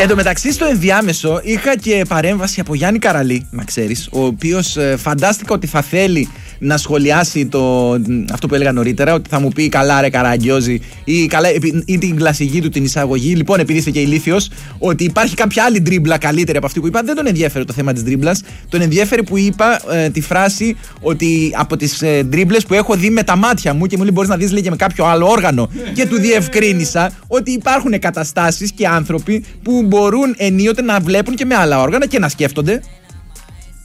Εν τω μεταξύ, στο ενδιάμεσο είχα και παρέμβαση από Γιάννη Καραλή, να ξέρεις, ο οποίος φαντάστηκα ότι θα θέλει να σχολιάσει αυτό που έλεγα νωρίτερα, ότι θα μου πει καλά ρε Καραγκιόζη ή την κλασική του την εισαγωγή. Λοιπόν, επειδή είστε και ηλίθιος, ότι υπάρχει κάποια άλλη ντρίμπλα καλύτερη από αυτή που είπα. Δεν τον ενδιαφέρει το θέμα της ντρίμπλας. Τον ενδιαφέρει που είπα τη φράση ότι από τις ντρίμπλες που έχω δει με τα μάτια μου, και μου λέει μπορείς να δεις λέει και με κάποιο άλλο όργανο. Και του διευκρίνησα ότι υπάρχουν καταστάσεις και άνθρωποι που μπορούν ενίοτε να βλέπουν και με άλλα όργανα και να σκέφτονται.